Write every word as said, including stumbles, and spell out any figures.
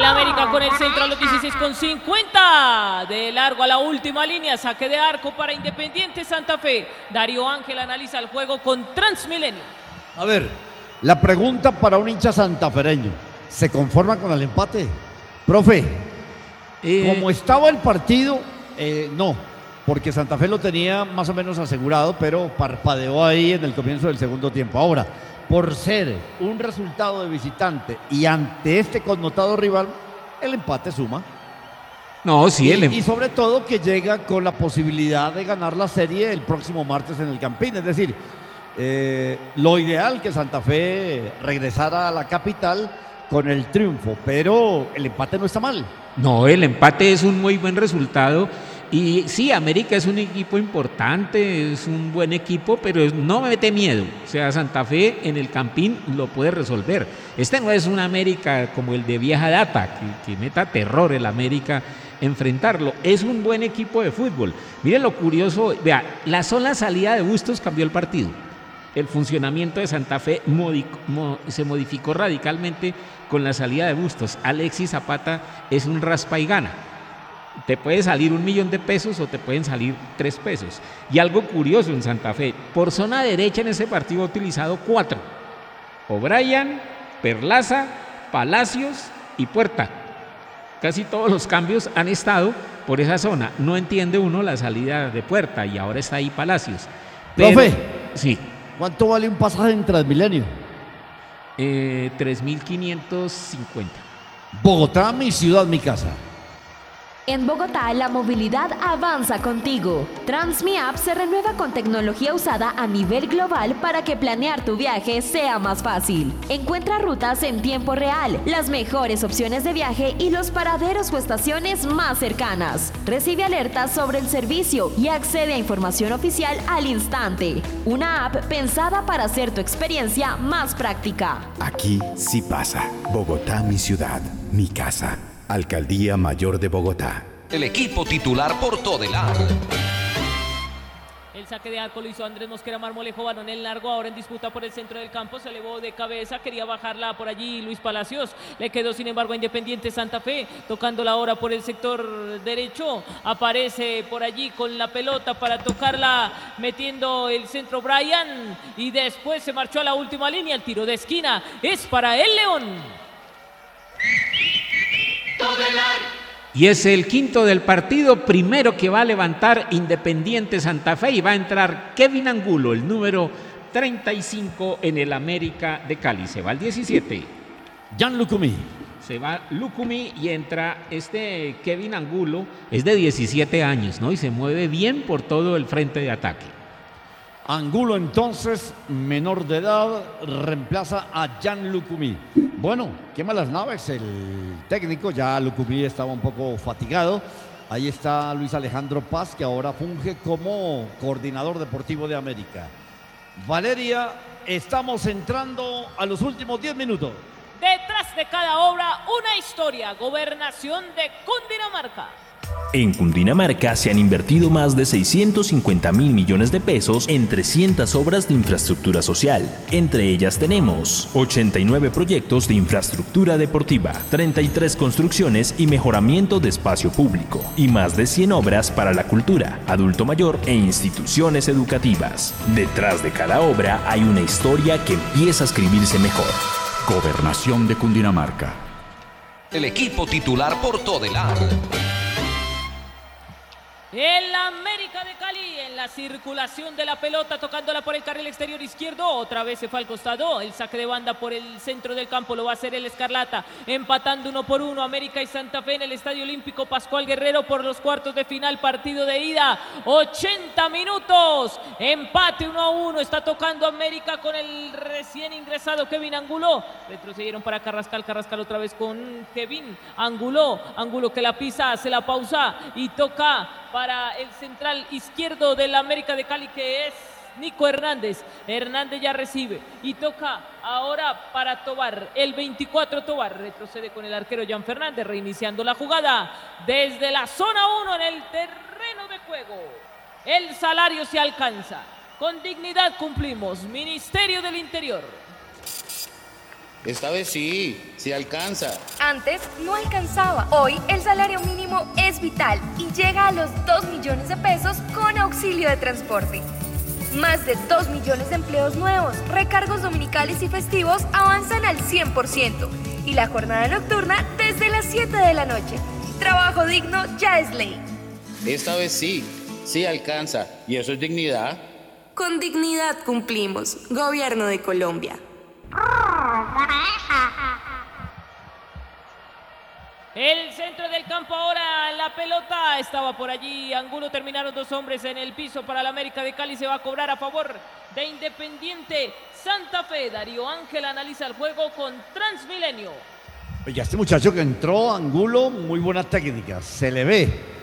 América con el centro a los dieciséis con cincuenta. De largo a la última línea. Saque de arco para Independiente Santa Fe. Darío Ángel analiza el juego con Transmilenio. A ver, la pregunta para un hincha santafereño. ¿Se conforma con el empate? Profe, eh... como estaba el partido, eh, no. Porque Santa Fe lo tenía más o menos asegurado, pero parpadeó ahí en el comienzo del segundo tiempo. Ahora, por ser un resultado de visitante y ante este connotado rival, el empate suma. No, sí, y, el em... y sobre todo que llega con la posibilidad de ganar la serie el próximo martes en el Campín. Es decir, eh, lo ideal que Santa Fe regresara a la capital con el triunfo, pero el empate no está mal. No, el empate es un muy buen resultado. Y sí, América es un equipo importante, es un buen equipo, pero no me mete miedo. O sea, Santa Fe en el Campín lo puede resolver. Este no es un América como el de vieja data, que, que meta terror el América enfrentarlo. Es un buen equipo de fútbol. Miren lo curioso, vea, la sola salida de Bustos cambió el partido. El funcionamiento de Santa Fe modico, mo, se modificó radicalmente con la salida de Bustos. Alexis Zapata es un raspa y gana. Te puede salir un millón de pesos o te pueden salir tres pesos. Y algo curioso en Santa Fe, por zona derecha en ese partido ha utilizado cuatro. O'Brien, Perlaza, Palacios y Puerta. Casi todos los cambios han estado por esa zona. No entiende uno la salida de Puerta y ahora está ahí Palacios. Pero, Profe, sí. ¿Cuánto vale un pasaje en Transmilenio? Eh, tres mil quinientos cincuenta. Bogotá, mi ciudad, mi casa. En Bogotá, la movilidad avanza contigo. TransmiApp se renueva con tecnología usada a nivel global para que planear tu viaje sea más fácil. Encuentra rutas en tiempo real, las mejores opciones de viaje y los paraderos o estaciones más cercanas. Recibe alertas sobre el servicio y accede a información oficial al instante. Una app pensada para hacer tu experiencia más práctica. Aquí sí pasa. Bogotá, mi ciudad, mi casa. Alcaldía Mayor de Bogotá. El equipo titular por Todelar. El saque de arco lo hizo Andrés Mosquera Marmolejo, balón en largo, ahora en disputa por el centro del campo, se elevó de cabeza, quería bajarla por allí Luis Palacios, le quedó sin embargo a Independiente Santa Fe, tocándola ahora por el sector derecho, aparece por allí con la pelota para tocarla, metiendo el centro Brian, y después se marchó a la última línea, el tiro de esquina es para el León. Y es el quinto del partido, primero que va a levantar Independiente Santa Fe y va a entrar Kevin Angulo, el número treinta y cinco en el América de Cali. Se va al diecisiete. Jan Lucumí. Se va Lucumí y entra este Kevin Angulo, es de diecisiete años, ¿no? Y se mueve bien por todo el frente de ataque. Angulo entonces, menor de edad, reemplaza a Jan Lucumí. Bueno, quema las naves el técnico, ya Lucumí estaba un poco fatigado. Ahí está Luis Alejandro Paz, que ahora funge como coordinador deportivo de América. Valeria, estamos entrando a los últimos diez minutos. Detrás de cada obra, una historia. Gobernación de Cundinamarca. En Cundinamarca se han invertido más de seiscientos cincuenta mil millones de pesos en trescientas obras de infraestructura social. Entre ellas tenemos ochenta y nueve proyectos de infraestructura deportiva, treinta y tres construcciones y mejoramiento de espacio público, y más de cien obras para la cultura, adulto mayor e instituciones educativas. Detrás de cada obra hay una historia que empieza a escribirse mejor. Gobernación de Cundinamarca. El equipo titular por Todelar. El América de Cali en la circulación de la pelota, tocándola por el carril exterior izquierdo, otra vez se fue al costado, el saque de banda por el centro del campo lo va a hacer el Escarlata, empatando uno por uno América y Santa Fe en el Estadio Olímpico Pascual Guerrero por los cuartos de final, partido de ida, ochenta minutos, empate uno a uno, está tocando América con el recién ingresado Kevin Angulo, retrocedieron para Carrascal, Carrascal otra vez con Kevin Angulo, Angulo que la pisa, hace la pausa y toca para el central izquierdo del América de Cali, que es Nico Hernández. Hernández ya recibe y toca ahora para Tobar, el veinticuatro Tobar, retrocede con el arquero Jan Fernández, reiniciando la jugada desde la zona uno en el terreno de juego. El salario se alcanza, con dignidad cumplimos. Ministerio del Interior. Esta vez sí, sí alcanza. Antes no alcanzaba. Hoy el salario mínimo es vital y llega a los dos millones de pesos con auxilio de transporte. Más de dos millones de empleos nuevos, recargos dominicales y festivos avanzan al cien por ciento y la jornada nocturna desde las siete de la noche. Trabajo digno ya es ley. Esta vez sí, sí alcanza. ¿Y eso es dignidad? Con dignidad cumplimos. Gobierno de Colombia. El centro del campo ahora, la pelota estaba por allí, Angulo, terminaron dos hombres en el piso para la América de Cali, se va a cobrar a favor de Independiente Santa Fe. Darío Ángel analiza el juego con Transmilenio. Oye, este muchacho que entró, Angulo, muy buena técnica, se le ve.